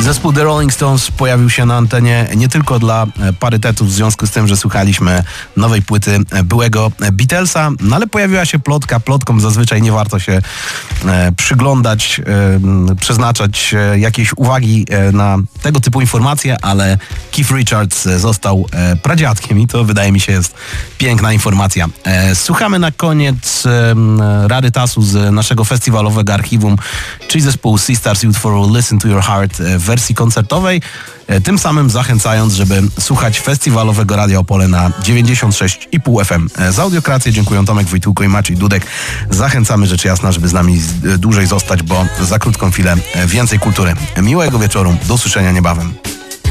Zespół The Rolling Stones pojawił się na antenie nie tylko dla parytetu w związku z tym, że słuchaliśmy nowej płyty byłego Beatlesa, no ale pojawiła się plotka. Plotkom zazwyczaj nie warto się przyglądać, przeznaczać jakiejś uwagi na tego typu informacje, ale Keith Richards został pradziadkiem i to wydaje mi się jest piękna informacja. Słuchamy na koniec rarytasu z naszego festiwalowego archiwum, czyli zespołu Sisters Youth Listen to Your Heart w wersji koncertowej, tym samym zachęcając, żeby słuchać festiwalowego Radia Opole na 96,5 FM. Za audiokrację dziękuję Tomek Wojtulko i Maciej Dudek. Zachęcamy rzecz jasna, żeby z nami dłużej zostać, bo za krótką chwilę więcej kultury. Miłego wieczoru, do usłyszenia niebawem.